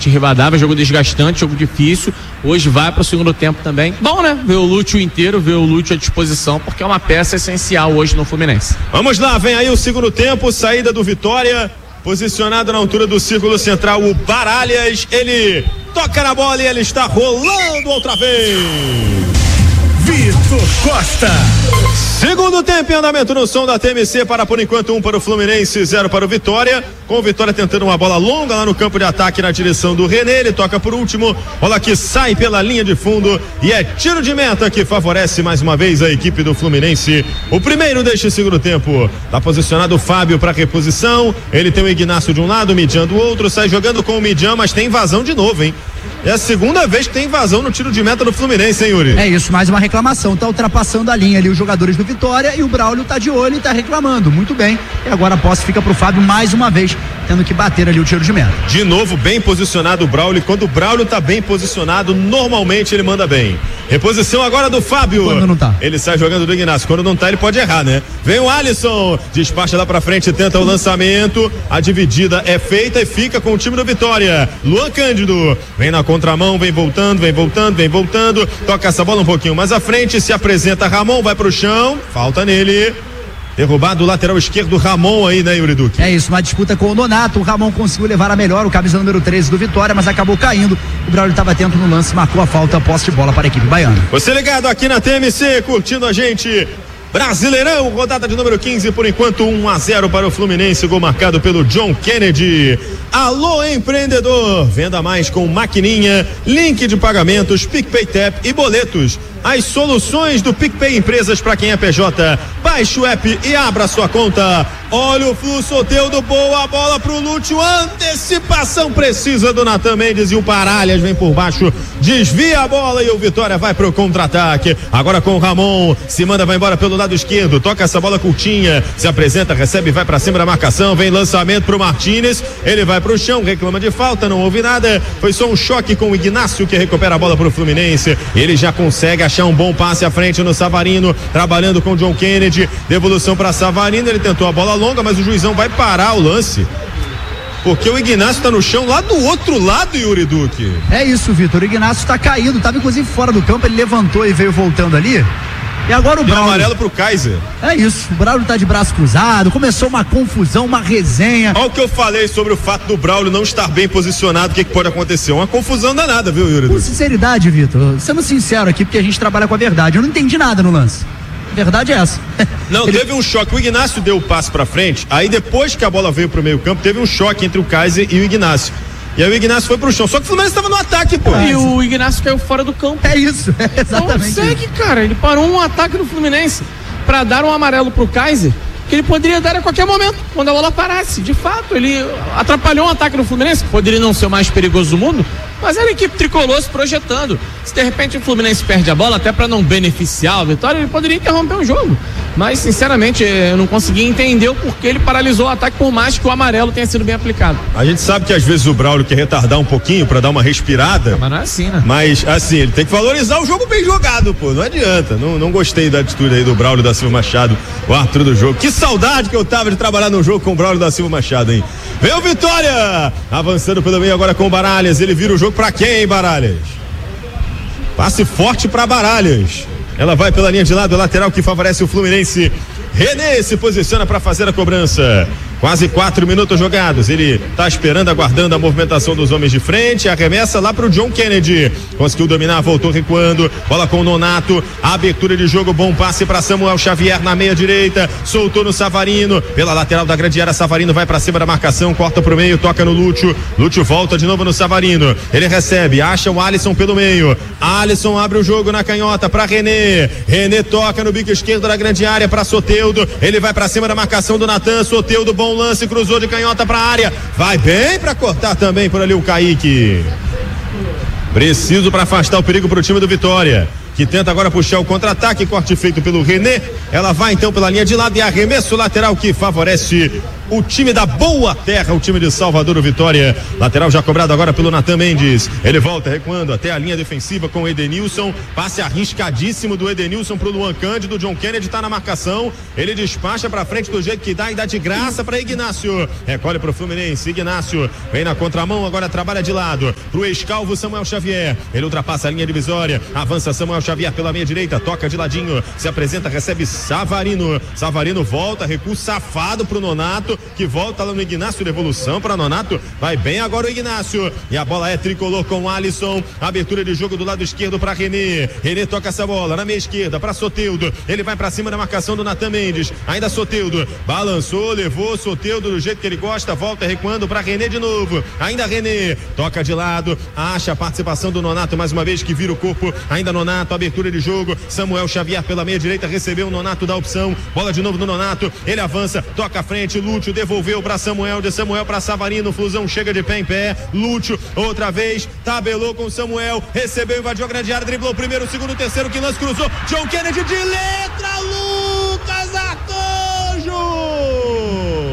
de Rivadavia, jogo desgastante, jogo difícil. Hoje vai para o segundo tempo também. Bom, né? Ver o Lúcio inteiro, ver o Lúcio à disposição, porque é uma peça essencial hoje no Fluminense. Vamos lá, vem aí o segundo tempo, saída do Vitória, posicionado na altura do círculo central, o Baralhas, ele toca na bola e ele está rolando outra vez. Vitor Costa. Segundo tempo em andamento no som da TMC, para por enquanto 1 para o Fluminense, 0 para o Vitória, com o Vitória tentando uma bola longa lá no campo de ataque na direção do René, ele toca por último, bola que sai pela linha de fundo e é tiro de meta que favorece mais uma vez a equipe do Fluminense. O primeiro deste segundo tempo, tá posicionado o Fábio para reposição, ele tem o Ignacio de um lado, o Midian do outro, sai jogando com o Midian, mas tem invasão de novo, hein? É a segunda vez que tem invasão no tiro de meta do Fluminense, hein, Yuri? É isso, mais uma reclamação, tá ultrapassando a linha ali os jogadores do Vitória e o Braulio tá de olho e tá reclamando, muito bem, e agora a posse fica pro Fábio mais uma vez, tendo que bater ali o tiro de meta. De novo bem posicionado o Braulio, quando o Braulio tá bem posicionado, normalmente ele manda bem. Reposição agora do Fábio. Quando não tá? Ele sai jogando do Ignacio, quando não tá ele pode errar, né? Vem o Alisson, despacha lá pra frente, tenta o lançamento, a dividida é feita e fica com o time do Vitória. Luan Cândido, vem na contramão, vem voltando, toca essa bola um pouquinho mais à frente, se apresenta Ramon, vai pro chão, falta nele. Derrubado o lateral esquerdo Ramon aí, né, Yuri Duque? É isso, uma disputa com o Nonato, o Ramon conseguiu levar a melhor, o camisa número 13 do Vitória, mas acabou caindo, o Braulio estava atento no lance, marcou a falta, posse de bola para a equipe baiana. Você ligado aqui na TMC, curtindo a gente, Brasileirão, rodada de número 15, por enquanto 1-0 para o Fluminense, gol marcado pelo John Kennedy. Alô, empreendedor, venda mais com maquininha, link de pagamentos, PicPay Tap e boletos. As soluções do PicPay Empresas para quem é PJ. Baixe o app e abra sua conta. Olha o fluxo, Soteldo, boa bola pro Lúcio, antecipação precisa do Natan Mendes e o Baralhas vem por baixo, desvia a bola e o Vitória vai pro contra-ataque. Agora com o Ramon, se manda, vai embora pelo lado esquerdo, toca essa bola curtinha, se apresenta, recebe, vai pra cima da marcação, vem lançamento pro Martínez, ele vai pro chão, reclama de falta, não houve nada, foi só um choque com o Ignacio que recupera a bola pro Fluminense, ele já consegue achar um bom passe à frente no Savarino, trabalhando com o John Kennedy, devolução para Savarino, ele tentou a bola longa, mas o juizão vai parar o lance, porque o Ignacio tá no chão lá do outro lado, Yuri Duque. É isso, Vitor, o Ignacio tá caído, tava inclusive fora do campo, ele levantou e veio voltando ali. E agora o Braulio. Amarelo pro Kaiser. É isso, o Braulio tá de braço cruzado, começou uma confusão, uma resenha. Olha o que eu falei sobre o fato do Braulio não estar bem posicionado, o que pode acontecer? Uma confusão danada, viu, Yuri? Com sinceridade, Vitor, sendo sincero aqui, porque a gente trabalha com a verdade, eu não entendi nada no lance. A verdade é essa. Não, teve um choque, o Ignacio deu o passe pra frente, aí depois que a bola veio pro meio campo, teve um choque entre o Kaiser e o Ignacio. E aí o Ignacio foi pro chão, só que o Fluminense estava no ataque, pô. E o Ignacio caiu fora do campo. É isso, exatamente. Não segue, cara, ele parou um ataque do Fluminense pra dar um amarelo pro Kaiser, que ele poderia dar a qualquer momento, quando a bola parasse. De fato, ele atrapalhou um ataque do Fluminense, poderia não ser o mais perigoso do mundo, mas era a equipe tricolor se projetando. Se de repente o Fluminense perde a bola, até para não beneficiar a vitória, ele poderia interromper o jogo. Mas, sinceramente, eu não consegui entender o porquê ele paralisou o ataque, por mais que o amarelo tenha sido bem aplicado. A gente sabe que às vezes o Braulio quer retardar um pouquinho para dar uma respirada. Mas não é assim, né? Mas, assim, ele tem que valorizar o jogo bem jogado, pô. Não adianta. Não gostei da atitude aí do Braulio da Silva Machado, o Arthur do jogo. Que saudade que eu tava de trabalhar no jogo com o Braulio da Silva Machado, hein? Vem o Vitória! Avançando pelo meio agora com o Baralhas. Ele vira o jogo pra quem, hein, Baralhas? Passe forte pra Baralhas. Ela vai pela linha de lado, lateral que favorece o Fluminense. René se posiciona para fazer a cobrança. Quase 4 minutos jogados, ele tá esperando, aguardando a movimentação dos homens de frente, arremessa lá pro John Kennedy, conseguiu dominar, voltou recuando, bola com o Nonato, abertura de jogo, bom passe para Samuel Xavier na meia direita, soltou no Savarino, pela lateral da grande área, Savarino vai para cima da marcação, corta pro meio, toca no Lúcio volta de novo no Savarino, ele recebe, acha o Alisson pelo meio, Alisson abre o jogo na canhota para René toca no bico esquerdo da grande área para Soteldo, ele vai para cima da marcação do Natan, Soteldo, bom lance, cruzou de canhota para a área, vai bem para cortar também por ali o Kaique, preciso para afastar o perigo para o time do Vitória, que tenta agora puxar o contra-ataque, corte feito pelo René, ela vai então pela linha de lado e arremesso lateral que favorece o time da boa terra, o time de Salvador, o Vitória. Lateral já cobrado agora pelo Natan Mendes. Ele volta recuando até a linha defensiva com o Edenilson. Passe arriscadíssimo do Edenilson pro Luan Cândido. John Kennedy tá na marcação. Ele despacha pra frente do jeito que dá e dá de graça pra Ignácio. Recolhe pro Fluminense. Ignácio vem na contramão, agora trabalha de lado pro ex-calvo Samuel Xavier. Ele ultrapassa a linha divisória. Avança Samuel Xavier pela meia direita. Toca de ladinho. Se apresenta, recebe Savarino. Savarino volta, recua safado pro Nonato, que volta lá no Ignácio, devolução para Nonato, vai bem agora o Ignácio, e a bola é tricolor com o Alisson, abertura de jogo do lado esquerdo para René toca essa bola na meia esquerda para Soteldo, ele vai para cima da marcação do Natan Mendes, ainda Soteldo, balançou, levou Soteldo do jeito que ele gosta, volta recuando para René de novo, ainda René, toca de lado, acha a participação do Nonato mais uma vez, que vira o corpo, ainda Nonato, abertura de jogo, Samuel Xavier pela meia direita, recebeu o Nonato da opção, bola de novo no Nonato, ele avança, toca à frente, Lúcio devolveu para Samuel, de Samuel para Savarino, Flusão chega de pé em pé, Lúcio outra vez, tabelou com Samuel, recebeu, invadiu a grande área, driblou o primeiro, o segundo, o terceiro, que lance, cruzou, John Kennedy de letra, Lucas Arcanjo!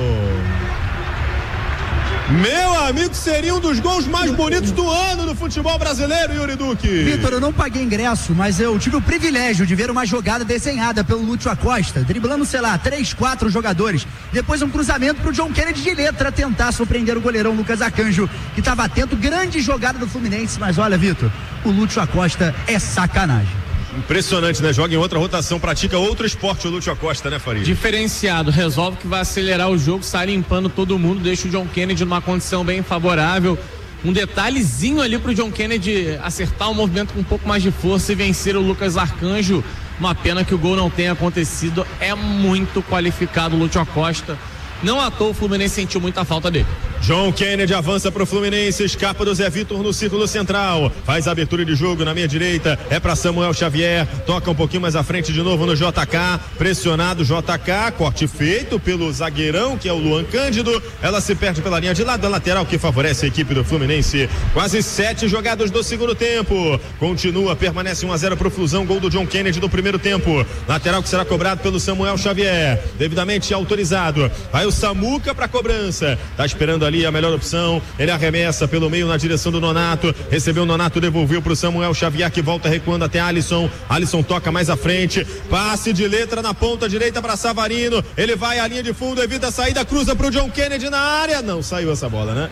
Meu amigo, seria um dos gols mais bonitos do ano do futebol brasileiro, Yuri Duque. Vitor, eu não paguei ingresso, mas eu tive o privilégio de ver uma jogada desenhada pelo Lúcio Acosta, driblando, sei lá, 3, 4 jogadores. Depois um cruzamento pro John Kennedy de letra tentar surpreender o goleirão Lucas Arcanjo, que estava atento. Grande jogada do Fluminense, mas olha, Vitor, o Lúcio Acosta é sacanagem. Impressionante, né? Joga em outra rotação, pratica outro esporte o Lúcio Acosta, né, Faria? Diferenciado, resolve que vai acelerar o jogo, sai limpando todo mundo, deixa o John Kennedy numa condição bem favorável. Um detalhezinho ali pro John Kennedy acertar o movimento com um pouco mais de força e vencer o Lucas Arcanjo. Uma pena que o gol não tenha acontecido. É muito qualificado o Lúcio Acosta. Não à toa o Fluminense sentiu muita falta dele. John Kennedy avança pro Fluminense, escapa do Zé Vitor no círculo central, faz a abertura de jogo na meia direita, é para Samuel Xavier, toca um pouquinho mais à frente de novo no JK, pressionado JK, corte feito pelo zagueirão que é o Luan Cândido, ela se perde pela linha de lado, a lateral que favorece a equipe do Fluminense. Quase 7 jogadas do segundo tempo, continua, permanece 1-0 pro Flusão, gol do John Kennedy do primeiro tempo, lateral que será cobrado pelo Samuel Xavier, devidamente autorizado, vai o Samuca pra cobrança, tá esperando ali a melhor opção, ele arremessa pelo meio na direção do Nonato, recebeu o Nonato, devolveu pro Samuel Xavier, que volta recuando até Alisson toca mais à frente, passe de letra na ponta direita para Savarino, ele vai à linha de fundo, evita a saída, cruza pro John Kennedy na área, não saiu essa bola, né?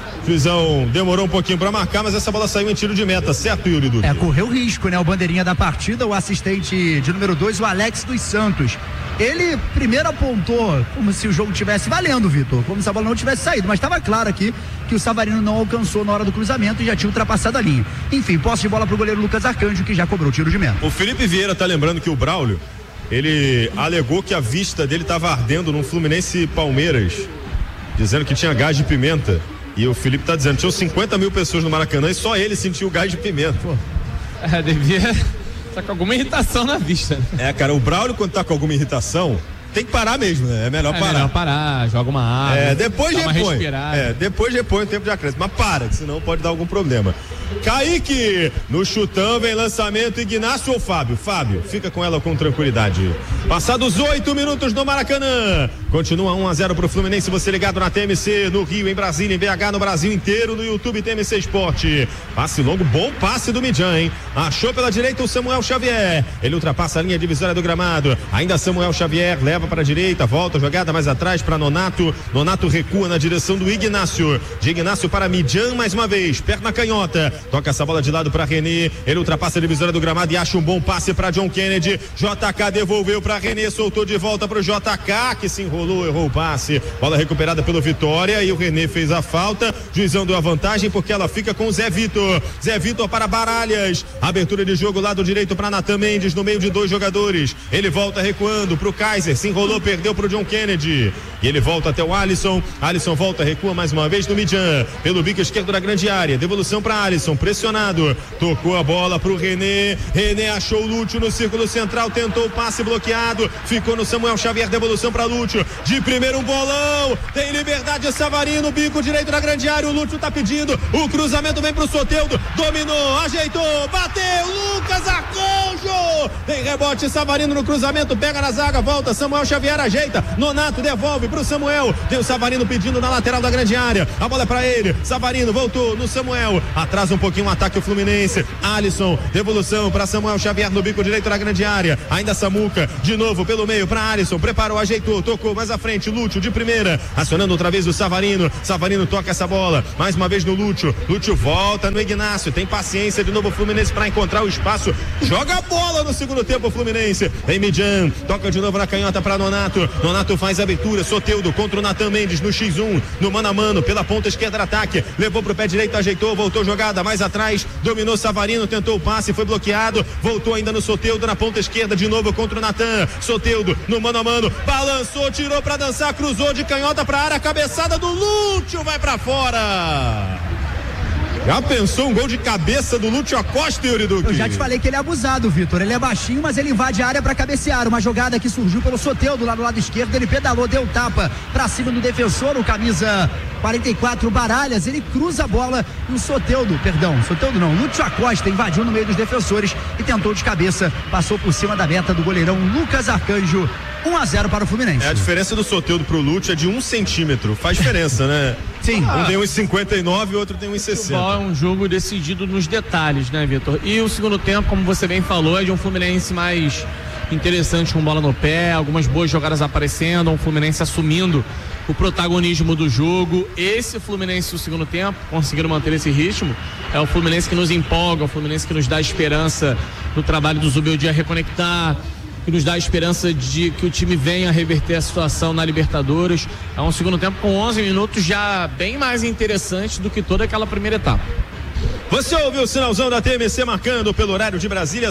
Juizão demorou um pouquinho para marcar, mas essa bola saiu em tiro de meta, certo, Yuri Duque? Correu risco, né? O bandeirinha da partida, o assistente de número 2, o Alex dos Santos. Ele primeiro apontou como se o jogo tivesse valendo, Vitor, como se a bola não tivesse saído, mas estava claro aqui que o Savarino não alcançou na hora do cruzamento e já tinha ultrapassado a linha. Enfim, posse de bola pro goleiro Lucas Arcanjo, que já cobrou o tiro de meta. O Felipe Vieira tá lembrando que o Braulio, ele alegou que a vista dele estava ardendo no Fluminense e Palmeiras, dizendo que tinha gás de pimenta. E o Felipe tá dizendo, tinham 50 mil pessoas no Maracanã e só ele sentiu o gás de pimenta. Devia estar com alguma irritação na vista. Cara, o Braulio, quando tá com alguma irritação, tem que parar mesmo, né? É melhor parar. É melhor parar, joga uma água. Depois repõe. Depois repõe o tempo de acréscimo. Mas para, senão pode dar algum problema. Kaique, no chutão, vem lançamento, Ignácio ou Fábio? Fábio, fica com ela com tranquilidade. Passados 8 minutos no Maracanã, continua 1-0 pro Fluminense, você ligado na TMC, no Rio, em Brasília, em BH, no Brasil inteiro, no YouTube TMC Esporte. Passe longo, bom passe do Midjan, hein? Achou pela direita o Samuel Xavier, ele ultrapassa a linha divisória do gramado, ainda Samuel Xavier, leva para a direita, volta, jogada mais atrás para Nonato, Nonato recua na direção do Ignácio, de Ignácio para Midjan mais uma vez, perna canhota, toca essa bola de lado para René, ele ultrapassa a divisória do gramado e acha um bom passe para John Kennedy, JK devolveu para René, soltou de volta para o JK, que se enrolou, errou o passe, bola recuperada pelo Vitória e o René fez a falta, juizão deu a vantagem porque ela fica com o Zé Vitor para Baralhas, abertura de jogo lado direito para Natan Mendes, no meio de 2 jogadores, ele volta recuando pro Kaiser, se enrolou, perdeu pro John Kennedy, e ele volta até o Alisson volta, recua mais uma vez no Midjan, pelo bico esquerdo da grande área, devolução para Alisson, Alisson pressionado, tocou a bola pro René achou o Lúcio no círculo central, tentou o passe bloqueado, ficou no Samuel Xavier, devolução para Lúcio, de primeiro um bolão, tem liberdade Savarino, bico direito na grande área, o Lúcio tá pedindo, o cruzamento vem pro Soteldo, dominou, ajeitou, bateu, Lucas Arcanjo, tem rebote Savarino no cruzamento, pega na zaga, volta, Samuel Xavier ajeita, Nonato devolve pro Samuel, tem o Savarino pedindo na lateral da grande área, a bola é pra ele, Savarino voltou no Samuel, atrasa um pouquinho o ataque o Fluminense, Alisson, devolução pra Samuel Xavier no bico direito na grande área, ainda Samuca, de novo pelo meio pra Alisson, preparou, ajeitou, tocou mais à frente, Lúcio de primeira, acionando outra vez o Savarino toca essa bola, mais uma vez no Lúcio volta no Ignácio, tem paciência de novo o Fluminense pra encontrar o espaço, joga a bola no segundo tempo o Fluminense, tem Midjan, toca de novo na canhota pra Nonato faz a abertura, Soteldo contra o Natan Mendes no X1, no mano a mano, pela ponta esquerda do ataque, levou pro pé direito, ajeitou, voltou jogada mais atrás, dominou Savarino, tentou o passe, foi bloqueado, voltou ainda no Soteldo na ponta esquerda, de novo contra o Natan, Soteldo no mano a mano, balançou, tirou pra dançar, cruzou de canhota pra área, cabeçada do Lúcio, vai pra fora. Já pensou um gol de cabeça do Lúcio Acosta, Yuri Duque? Eu já te falei que ele é abusado, Vitor. Ele é baixinho, mas ele invade a área pra cabecear. Uma jogada que surgiu pelo Soteldo lá do lado esquerdo. Ele pedalou, deu tapa pra cima do defensor, o camisa 44, Baralhas. Ele cruza a bola e o Soteldo não, Lúcio Acosta invadiu no meio dos defensores e tentou de cabeça. Passou por cima da meta do goleirão Lucas Arcanjo. 1-0 para o Fluminense. A diferença do Soteldo pro Lúcio é de 1 centímetro. Faz diferença, né? Sim. Um tem 1,59 e o outro tem 1,60. É um jogo decidido nos detalhes, né, Vitor? E o segundo tempo, como você bem falou, é de um Fluminense mais interessante, com bola no pé, algumas boas jogadas aparecendo, um Fluminense assumindo o protagonismo do jogo. Esse Fluminense do segundo tempo, conseguiram manter esse ritmo, é o Fluminense que nos empolga, o Fluminense que nos dá esperança no trabalho do Zubeldia reconectar, que nos dá a esperança de que o time venha reverter a situação na Libertadores. É um segundo tempo com 11 minutos já bem mais interessante do que toda aquela primeira etapa. Você ouviu o sinalzão da TMC marcando pelo horário de Brasília,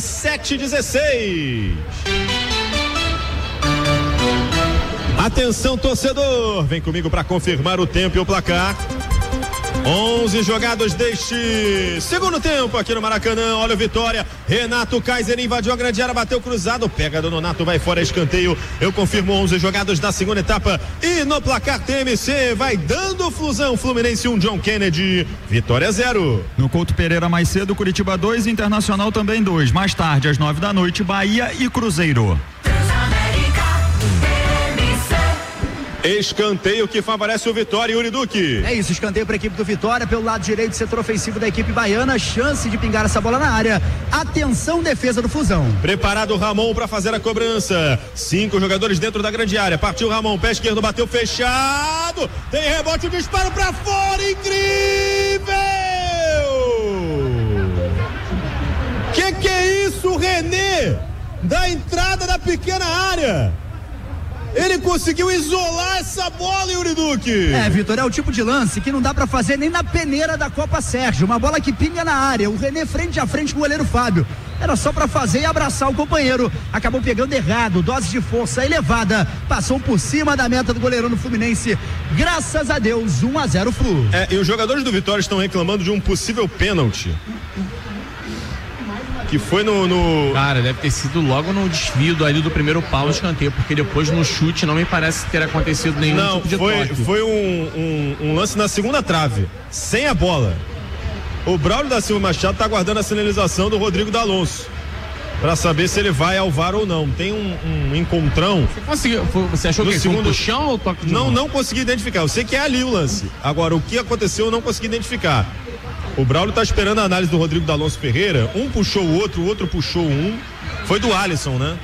7h16. Atenção, torcedor, vem comigo para confirmar o tempo e o placar. 11 jogados deste segundo tempo aqui no Maracanã. Olha o Vitória, Renato Kaiser invadiu a grande área, bateu cruzado, pega do Nonato, vai fora, escanteio. Eu confirmo 11 jogados da segunda etapa e no placar TMC vai dando Flusão, Fluminense 1, John Kennedy, Vitória 0. No Couto Pereira mais cedo, Curitiba 2, Internacional também 2. Mais tarde, às 9 da noite, Bahia e Cruzeiro. Escanteio que favorece o Vitória, Yuri Duque. É isso, escanteio para a equipe do Vitória, pelo lado direito, setor ofensivo da equipe baiana, chance de pingar essa bola na área. Atenção, defesa do Flusão. Preparado o Ramon para fazer a cobrança. 5 jogadores dentro da grande área. Partiu Ramon, pé esquerdo, bateu fechado. Tem rebote, o disparo para fora, incrível! Que é isso, René? Da entrada da pequena área. Ele conseguiu isolar essa bola, Yuri Duque. É, Vitor, é o tipo de lance que não dá pra fazer nem na peneira da Copa Sérgio. Uma bola que pinga na área. O René frente a frente com o goleiro Fábio. Era só pra fazer e abraçar o companheiro. Acabou pegando errado, dose de força elevada. Passou por cima da meta do goleirão do Fluminense. Graças a Deus, 1-0 Flu. E os jogadores do Vitória estão reclamando de um possível pênalti. Que foi no... Cara, deve ter sido logo no desvio ali do primeiro pau do escanteio, porque depois no chute não me parece ter acontecido nenhum tipo de toque. Foi um lance na segunda trave, sem a bola. O Braulio da Silva Machado tá aguardando a sinalização do Rodrigo D'Alonso para saber se ele vai ao VAR ou não. Tem um encontrão. Você achou que foi um puxão ou toque de mão? Não consegui identificar. Eu sei que é ali o lance. Agora, o que aconteceu eu não consegui identificar. O Braulio tá esperando a análise do Rodrigo D'Alonso Ferreira. Um puxou o outro puxou um. Foi do Alisson, né?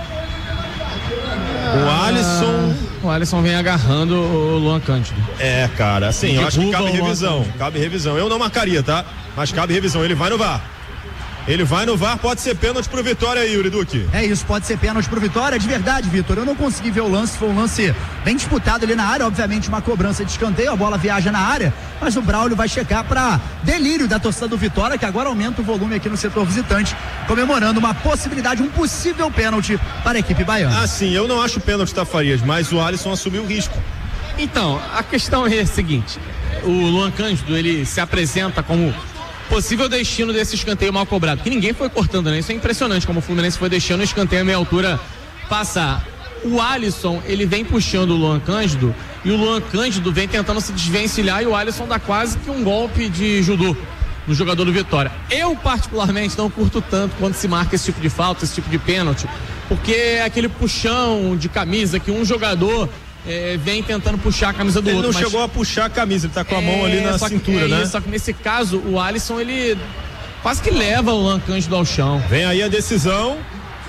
O Alisson vem agarrando o Luan Cândido. É, cara, assim, eu acho que cabe revisão. Cabe revisão. Eu não marcaria, tá? Mas cabe revisão. Ele vai no VAR. Ele vai no VAR, pode ser pênalti pro Vitória aí, Yuri Duque. É isso, pode ser pênalti pro Vitória, de verdade, Vitor. Eu não consegui ver o lance, foi um lance bem disputado ali na área, obviamente uma cobrança de escanteio, a bola viaja na área, mas o Braulio vai checar para delírio da torcida do Vitória, que agora aumenta o volume aqui no setor visitante, comemorando uma possibilidade, um possível pênalti para a equipe baiana. Sim, eu não acho pênalti, Farias, mas o Alisson assumiu o risco. Então, a questão é a seguinte, o Luan Cândido, ele se apresenta como possível destino desse escanteio mal cobrado, que ninguém foi cortando, né? Isso é impressionante como o Fluminense foi deixando o escanteio a meia altura passar. O Alisson, ele vem puxando o Luan Cândido e o Luan Cândido vem tentando se desvencilhar e o Alisson dá quase que um golpe de judô no jogador do Vitória. Eu particularmente não curto tanto quando se marca esse tipo de falta, esse tipo de pênalti, porque é aquele puxão de camisa que um jogador vem tentando puxar a camisa do outro. Ele não chegou a puxar a camisa, ele tá com a mão ali na cintura, né? Só que nesse caso, o Alisson, ele quase que leva o Luan Cândido ao chão. Vem aí a decisão.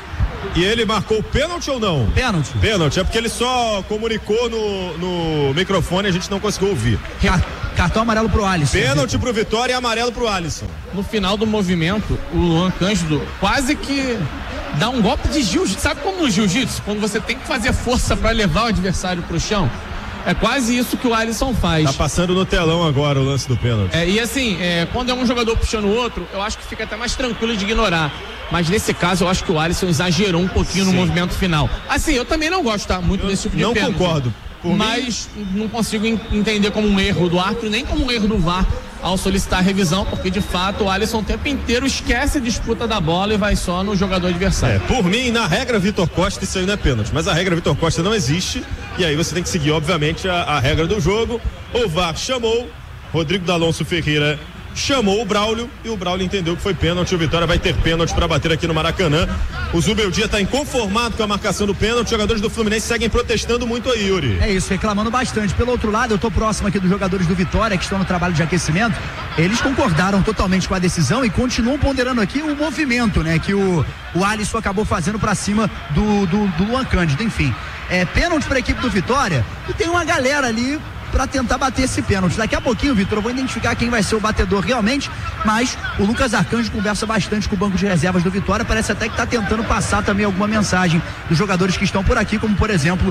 E ele marcou pênalti ou não? Pênalti. Pênalti, é porque ele só comunicou no microfone e a gente não conseguiu ouvir. Cartão amarelo pro Alisson. Pênalti pro Vitória e amarelo pro Alisson. No final do movimento, o Luan Cândido quase que dá um golpe de jiu-jitsu. Sabe como no jiu-jitsu, quando você tem que fazer força para levar o adversário pro chão? É quase isso que o Alisson faz. Tá passando no telão agora o lance do pênalti. E assim, quando é um jogador puxando o outro, eu acho que fica até mais tranquilo de ignorar. Mas nesse caso, eu acho que o Alisson exagerou um pouquinho no movimento final. Assim, eu também não gosto muito desse tipo de pênalti. Não concordo. Mas não consigo entender como um erro do árbitro, nem como um erro do VAR ao solicitar a revisão, porque de fato o Alisson o tempo inteiro esquece a disputa da bola e vai só no jogador adversário. Por mim, na regra Vitor Costa, isso aí não é pênalti, mas a regra Vitor Costa não existe e aí você tem que seguir, obviamente, a regra do jogo. O VAR chamou, Rodrigo D'Alonso Ferreira chamou o Braulio e o Braulio entendeu que foi pênalti. O Vitória vai ter pênalti para bater aqui no Maracanã. O Zubeldia está inconformado com a marcação do pênalti. Os jogadores do Fluminense seguem protestando muito aí, Yuri. É isso, reclamando bastante. Pelo outro lado, eu tô próximo aqui dos jogadores do Vitória que estão no trabalho de aquecimento. Eles concordaram totalmente com a decisão e continuam ponderando aqui o movimento, né, que o Alisson acabou fazendo para cima do Luan Cândido. Enfim, pênalti para a equipe do Vitória e tem uma galera ali para tentar bater esse pênalti. Daqui a pouquinho, Vitor, eu vou identificar quem vai ser o batedor realmente, mas o Lucas Arcanjo conversa bastante com o banco de reservas do Vitória, parece até que está tentando passar também alguma mensagem dos jogadores que estão por aqui, como por exemplo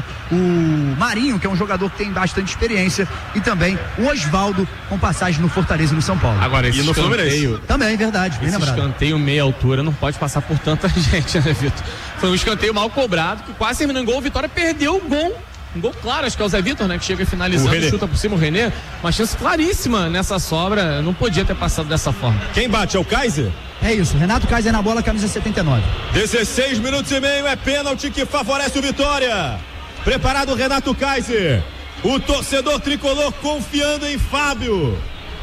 o Marinho, que é um jogador que tem bastante experiência, e também o Osvaldo, com passagem no Fortaleza e no São Paulo. Agora, esse escanteio também é verdade, bem lembrado. Escanteio meia altura não pode passar por tanta gente, né, Vitor? Foi um escanteio mal cobrado, que quase terminou em gol. O Vitória perdeu o gol. Um gol claro, acho que é o Zé Vitor, né? Que chega finalizando, chuta por cima o René. Uma chance claríssima nessa sobra. Não podia ter passado dessa forma. Quem bate é o Kaiser? É isso, Renato Kaiser na bola, camisa 79. 16 minutos e meio, é pênalti que favorece o Vitória. Preparado o Renato Kaiser. O torcedor tricolor confiando em Fábio.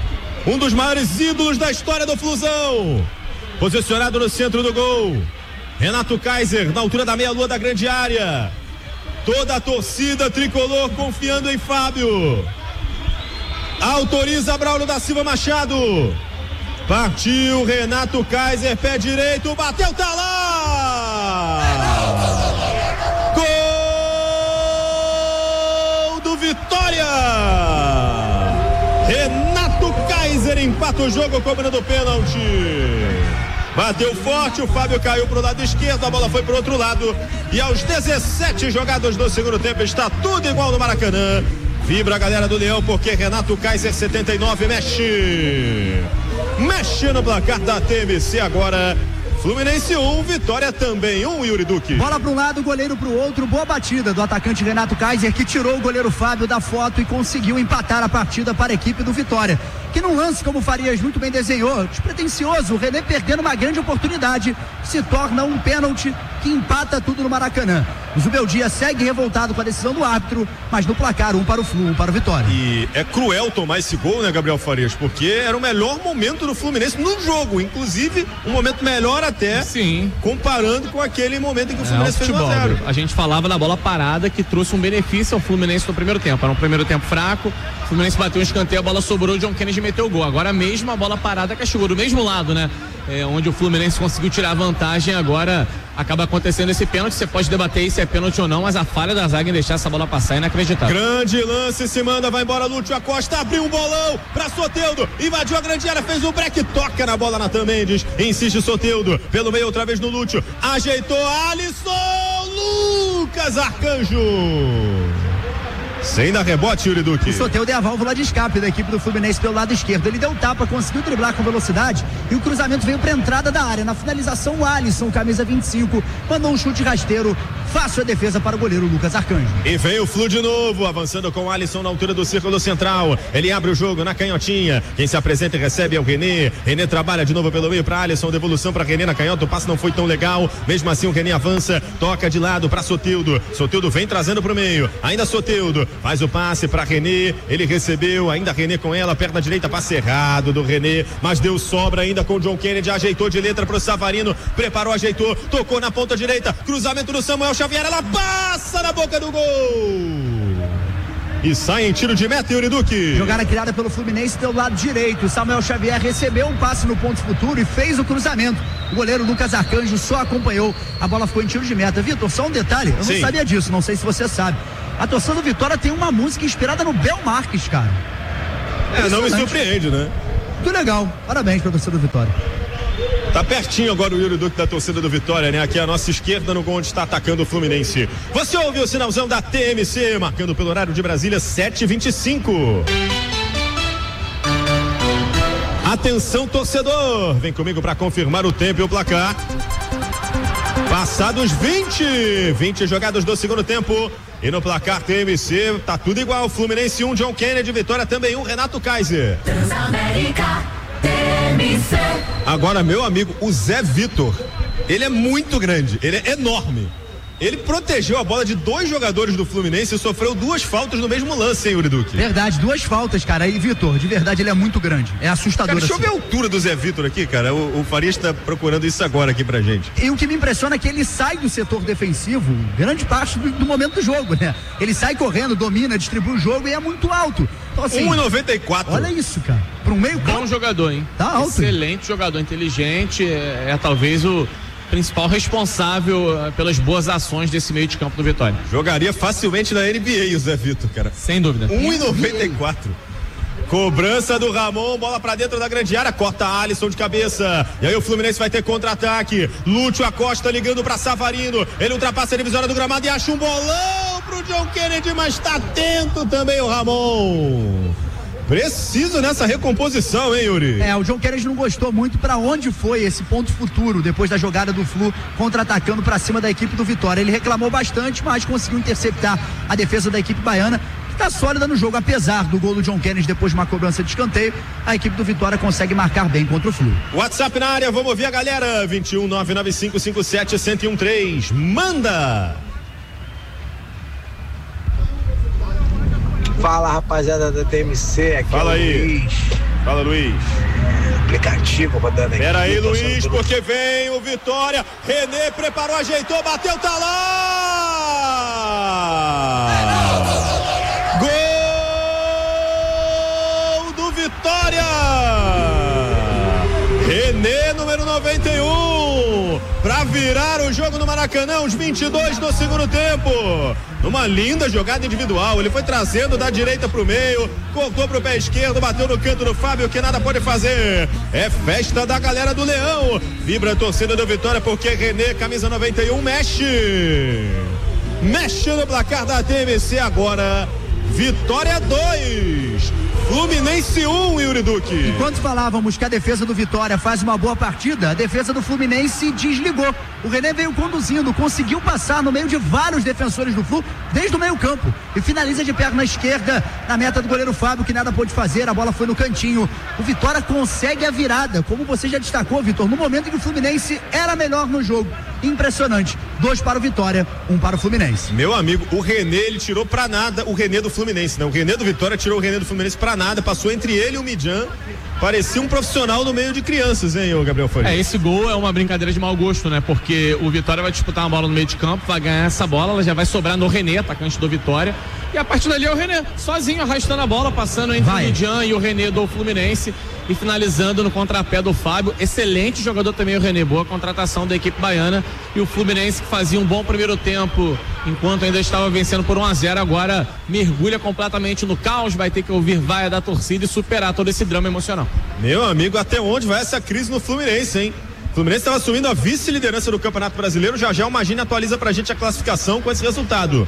Um dos maiores ídolos da história do Flusão. Posicionado no centro do gol. Renato Kaiser, na altura da meia-lua da grande área. Toda a torcida tricolor confiando em Fábio. Autoriza Braulio da Silva Machado. Partiu Renato Kaiser, pé direito, bateu, tá lá! Gol do Vitória! Renato Kaiser empata o jogo cobrando o pênalti. Bateu forte, o Fábio caiu pro lado esquerdo, a bola foi pro outro lado. E aos 17 jogados do segundo tempo está tudo igual no Maracanã. Vibra a galera do Leão, porque Renato Kaiser 79 mexe no placar da TMC agora. Fluminense 1, Vitória também 1, Yuri Duque. Bola para um lado, goleiro para o outro, boa batida do atacante Renato Kaiser, que tirou o goleiro Fábio da foto e conseguiu empatar a partida para a equipe do Vitória, que num lance, como o Farias muito bem desenhou, despretensioso, o René perdendo uma grande oportunidade, se torna um pênalti que empata tudo no Maracanã. O Zubeldia segue revoltado com a decisão do árbitro, mas no placar, 1 para o Flu, 1 para o Vitória. E é cruel tomar esse gol, né, Gabriel Farias? Porque era o melhor momento do Fluminense no jogo, inclusive um momento melhor até, sim, comparando com aquele momento em que o Fluminense fez 1-0. A gente falava da bola parada que trouxe um benefício ao Fluminense no primeiro tempo. Era um primeiro tempo fraco, o Fluminense bateu um escanteio, a bola sobrou, o John Kennedy meteu o gol. Agora mesmo a bola parada que chegou do mesmo lado, né? Onde o Fluminense conseguiu tirar a vantagem, agora acaba acontecendo esse pênalti. Você pode debater se é pênalti ou não, mas a falha da zaga em deixar essa bola passar é inacreditável. Grande lance, se manda, vai embora Lúcio Acosta, abriu um bolão pra Soteldo, invadiu a grande área, fez o break, toca na bola Natan Mendes, insiste Soteldo, pelo meio outra vez no Lúcio, ajeitou Alisson, Lucas Arcanjo Sem dar rebote, Yuri Duque. O Soteldo é a válvula de escape da equipe do Fluminense pelo lado esquerdo. Ele deu tapa, conseguiu driblar com velocidade e o cruzamento veio para a entrada da área. Na finalização, o Alisson, camisa 25, mandou um chute rasteiro. Fácil a defesa para o goleiro Lucas Arcanjo. E vem o Flu de novo, avançando com o Alisson na altura do círculo central. Ele abre o jogo na canhotinha. Quem se apresenta e recebe é o René. René trabalha de novo pelo meio para Alisson. Devolução para René na canhota. O passe não foi tão legal. Mesmo assim, o René avança. Toca de lado para Soteldo. Soteldo vem trazendo para o meio. Ainda Soteldo. Faz o passe para René. Ele recebeu. Ainda René com ela. Perna direita. Passe errado do René. Mas deu sobra ainda com o John Kennedy. Ajeitou de letra para o Savarino. Preparou, ajeitou. Tocou na ponta direita. Cruzamento do Samuel Xavier. Ela passa na boca do gol. E sai em tiro de meta, Yuri Duque. Jogada criada pelo Fluminense pelo lado direito. Samuel Xavier recebeu um passe no ponto futuro e fez o cruzamento. O goleiro Lucas Arcanjo só acompanhou. A bola ficou em tiro de meta. Vitor, só um detalhe. Eu não sabia disso, não sei se você sabe. A torcida do Vitória tem uma música inspirada no Bel Marques, cara. Não me surpreende, né? Muito legal. Parabéns pra torcida do Vitória. Tá pertinho agora o Yuri Duque da torcida do Vitória, né? Aqui à nossa esquerda, no gol onde está atacando o Fluminense. Você ouviu o sinalzão da TMC, marcando pelo horário de Brasília, 7h25. Atenção, torcedor! Vem comigo para confirmar o tempo e o placar. Passados 20 jogadas do segundo tempo. E no placar TMC, tá tudo igual. Fluminense 1, John Kennedy, Vitória também 1, Renato Kaiser. Transamérica TMC. Agora, meu amigo, o Zé Vitor, ele é muito grande, ele é enorme. Ele protegeu a bola de 2 jogadores do Fluminense e sofreu 2 faltas no mesmo lance, hein, Yuri Duque? Verdade, 2 faltas, cara. E, Vitor, de verdade, ele é muito grande. É assustador. Cara, deixa eu ver a altura do Zé Vitor aqui, cara. O Farias está procurando isso agora aqui pra gente. E o que me impressiona é que ele sai do setor defensivo grande parte do momento do jogo, né? Ele sai correndo, domina, distribui o jogo e é muito alto. Então, assim, 1,94. Olha isso, cara. Para um meio campo. Bom jogador, hein? Tá alto. Excelente jogador, inteligente. É talvez o principal responsável pelas boas ações desse meio de campo do Vitória. Jogaria facilmente na NBA o Zé Vitor, cara. Sem dúvida. 1,94. Cobrança do Ramon, bola pra dentro da grande área, corta Alisson de cabeça. E aí o Fluminense vai ter contra-ataque. Lúcio Acosta ligando pra Savarino. Ele ultrapassa a divisória do gramado e acha um bolão pro John Kennedy, mas tá atento também o Ramon. Preciso nessa recomposição, hein, Yuri? O John Kennedy não gostou muito pra onde foi esse ponto futuro depois da jogada do Flu contra-atacando pra cima da equipe do Vitória. Ele reclamou bastante, mas conseguiu interceptar a defesa da equipe baiana, que tá sólida no jogo, apesar do gol do John Kennedy depois de uma cobrança de escanteio. A equipe do Vitória consegue marcar bem contra o Flu. WhatsApp na área, vamos ouvir a galera. 21 995 57 1013. Manda! Fala, rapaziada da TMC, aqui Fala é o aí. Luiz. Fala, Luiz. Aplicativo rodando aqui. Pera aí, Luiz, porque vem o Vitória. René preparou, ajeitou, bateu, tá lá! Gol do Vitória! René, número 91, pra virar o jogo no Maracanã, os 22 do segundo tempo. Numa linda jogada individual, ele foi trazendo da direita pro meio, cortou pro pé esquerdo, bateu no canto do Fábio, que nada pode fazer. É festa da galera do Leão. Vibra a torcida do Vitória, porque René, camisa 91, mexe no placar da TMC agora. Vitória 2, Fluminense 1, Yuri Duque. Enquanto falávamos que a defesa do Vitória faz uma boa partida, a defesa do Fluminense desligou. O René veio conduzindo, conseguiu passar no meio de vários defensores do Flu, desde o meio campo, e finaliza de perna esquerda na meta do goleiro Fábio, que nada pôde fazer, a bola foi no cantinho. O Vitória consegue a virada, como você já destacou, Vitor, no momento em que o Fluminense era melhor no jogo. Impressionante. 2 para o Vitória, 1 para o Fluminense. Meu amigo, o René, ele tirou pra nada o René do Fluminense, né? O René do Vitória tirou o René do Fluminense pra nada, passou entre ele e o Midjan. Parecia um profissional no meio de crianças, hein, o Gabriel Faria? Esse gol é uma brincadeira de mau gosto, né? Porque o Vitória vai disputar uma bola no meio de campo, vai ganhar essa bola, ela já vai sobrar no René, atacante do Vitória. E a partir dali é o René, sozinho, arrastando a bola, passando entre o Midjan e o René do Fluminense e finalizando no contrapé do Fábio. Excelente jogador também o René, boa contratação da equipe baiana. E o Fluminense, que fazia um bom primeiro tempo, enquanto ainda estava vencendo por 1-0, agora mergulha completamente no caos, vai ter que ouvir vaia da torcida e superar todo esse drama emocional. Meu amigo, até onde vai essa crise no Fluminense, hein? O Fluminense estava assumindo a vice-liderança do Campeonato Brasileiro. Já o Magini atualiza pra gente a classificação com esse resultado.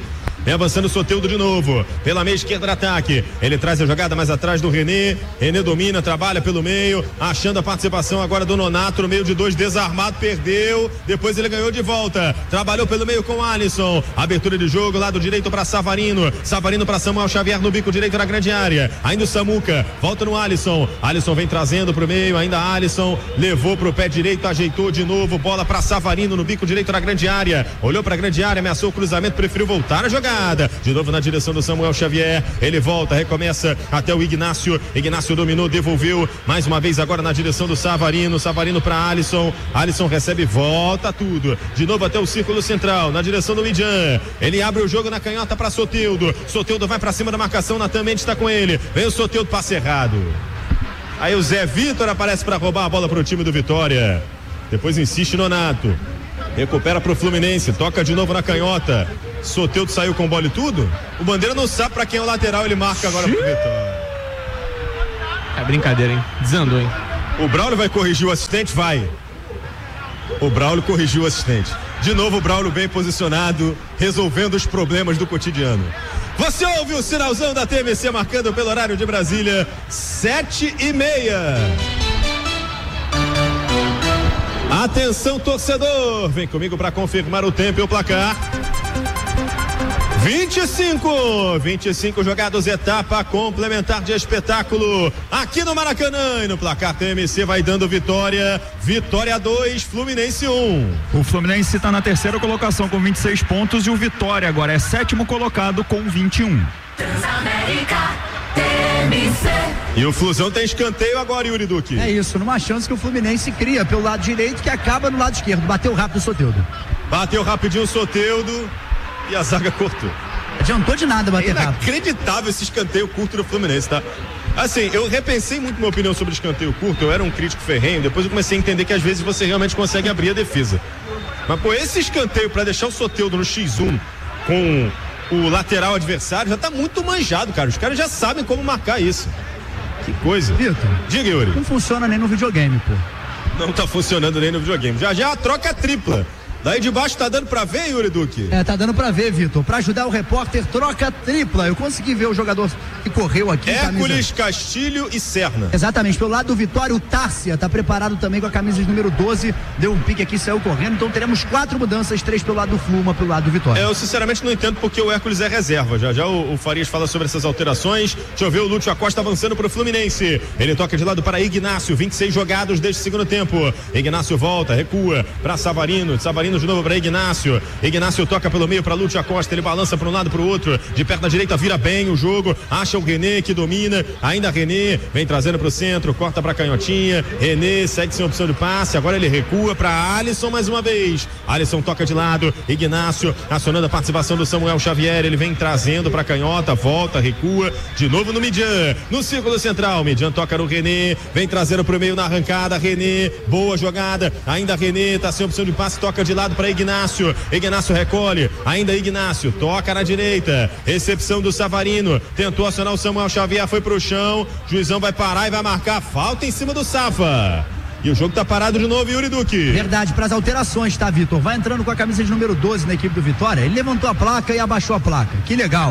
Vem avançando o Soteldo de novo. Pela meia esquerda do ataque. Ele traz a jogada mais atrás do René. René domina, trabalha pelo meio. Achando a participação agora do Nonato no meio de dois, desarmado, perdeu. Depois ele ganhou de volta. Trabalhou pelo meio com o Alisson. Abertura de jogo, lado direito para Savarino. Savarino para Samuel Xavier no bico direito na grande área. Ainda o Samuca. Volta no Alisson. Alisson vem trazendo pro meio. Ainda Alisson. Levou pro pé direito, ajeitou de novo. Bola para Savarino no bico direito na grande área. Olhou para a grande área, ameaçou o cruzamento, preferiu voltar a jogada. De novo na direção do Samuel Xavier. Ele volta, recomeça até o Ignácio. Ignácio dominou, devolveu. Mais uma vez agora na direção do Savarino. Savarino para Alisson. Alisson recebe, volta tudo. De novo até o círculo central, na direção do Midian. Ele abre o jogo na canhota para Soteldo. Soteldo vai para cima da marcação, Natan Mendes está com ele. Vem o Soteldo, passe errado. Aí o Zé Vitor aparece para roubar a bola para o time do Vitória. Depois insiste Nonato. Recupera pro Fluminense, toca de novo na canhota. Soteldo saiu com bola e tudo. O Bandeira não sabe pra quem é o lateral, ele marca agora pro Vitória. É brincadeira, hein? Desandou, hein? O Braulio vai corrigir o assistente? Vai. O Braulio corrigiu o assistente. De novo o Braulio bem posicionado, resolvendo os problemas do cotidiano. Você ouve o sinalzão da TMC marcando pelo horário de Brasília, 7:30. Atenção, torcedor, vem comigo para confirmar o tempo e o placar. 25 jogados, etapa complementar de espetáculo aqui no Maracanã, e no placar TMC vai dando Vitória 2, Fluminense 1. O Fluminense está na terceira colocação com 26 pontos e o Vitória agora é sétimo colocado com 21. Transamérica TMC. E o Flusão tem escanteio agora, Yuri Duque. É isso, numa chance que o Fluminense cria pelo lado direito, que acaba no lado esquerdo. Bateu rápido o Soteldo. Bateu rapidinho o Soteldo e a zaga cortou. Adiantou de nada bater rápido. Inacreditável esse escanteio curto do Fluminense, tá? Assim, eu repensei muito minha opinião sobre escanteio curto, eu era um crítico ferrenho, depois eu comecei a entender que às vezes você realmente consegue abrir a defesa. Mas, pô, esse escanteio pra deixar o Soteldo no X1 com o lateral adversário já tá muito manjado, cara. Os caras já sabem como marcar isso. Que coisa. Vitor, diga, Yuri. Não funciona nem no videogame, pô. Não tá funcionando nem no videogame. Já a troca é tripla. Daí de baixo tá dando pra ver, Yuri Duque? É, tá dando pra ver, Vitor. Pra ajudar o repórter, troca tripla. Eu consegui ver o jogador que correu aqui. Hércules, Castilho e Serna. Exatamente, pelo lado do Vitória, o Tárcia tá preparado também com a camisa de número 12. Deu um pique aqui, saiu correndo. Então teremos 4 mudanças, 3 pelo lado do Flu, uma pelo lado do Vitória. Eu sinceramente não entendo porque o Hércules é reserva. Já o Farias fala sobre essas alterações. Deixa eu ver o Lúcio Acosta avançando pro Fluminense. Ele toca de lado para Ignácio, 26 jogados desde o segundo tempo. Ignácio volta, recua para Savarino. Savarino de novo para Ignácio. Ignácio toca pelo meio para Lúcio Acosta. Ele balança para um lado para o outro. De perto da direita vira bem o jogo. Acha o René que domina. Ainda René vem trazendo para o centro. Corta para canhotinha. René segue sem opção de passe. Agora ele recua para Alisson mais uma vez. Alisson toca de lado. Ignácio acionando a participação do Samuel Xavier. Ele vem trazendo para canhota. Volta, recua. De novo no Midian. No círculo central. Midian toca no René. Vem trazendo para o meio na arrancada. René. Boa jogada. Ainda René. Tá sem opção de passe. Toca de lado para Ignácio recolhe, ainda Ignácio, toca na direita, recepção do Savarino, tentou acionar o Samuel Xavier, foi pro chão, juizão vai parar e vai marcar falta em cima do Safa. E o jogo tá parado de novo, Yuri Duque. Verdade, para as alterações, tá, Vitor? Vai entrando com a camisa de número 12 na equipe do Vitória, ele levantou a placa e abaixou a placa, que legal.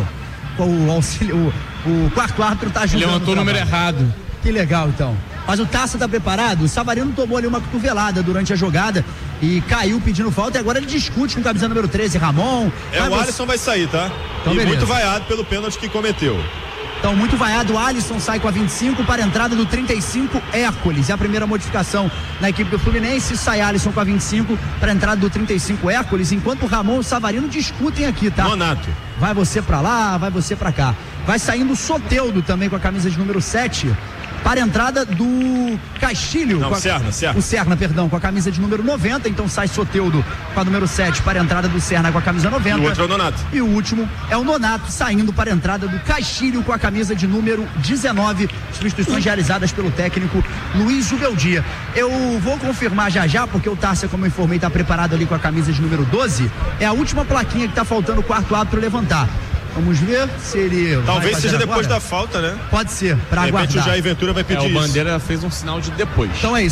O quarto árbitro tá ajudando. Levantou o número errado. Que legal, então. Mas o Taça tá preparado, o Savarino tomou ali uma cotovelada durante a jogada e caiu pedindo falta, e agora ele discute com o camisa número 13, Ramon. O Alisson vai sair, tá? Então, e beleza. Muito vaiado pelo pênalti que cometeu. Então, muito vaiado, o Alisson sai com a 25 para a entrada do 35, Hércules. É a primeira modificação na equipe do Fluminense, sai Alisson com a 25 para a entrada do 35, Hércules, enquanto o Ramon e o Savarino discutem aqui, tá? Nonato. Vai você pra lá, vai você pra cá. Vai saindo o Soteldo também com a camisa de número 7 para a entrada do Castilho. Não, Serna. O Serna, perdão, com a camisa de número 90. Então sai Soteldo com a número 7 para a entrada do Serna com a camisa 90. E o outro é o Nonato. E o último é o Nonato saindo para a entrada do Castilho com a camisa de número 19. Substituições realizadas pelo técnico Luiz Ubeldia. Eu vou confirmar já, porque o Tárcia, como eu informei, está preparado ali com a camisa de número 12. É a última plaquinha que está faltando o quarto árbitro levantar. Vamos ver se ele. Talvez seja depois agora. Da falta, né? Pode ser, para de repente aguardar. o Jair Ventura vai pedir o isso. Bandeira fez um sinal de depois. Então é isso.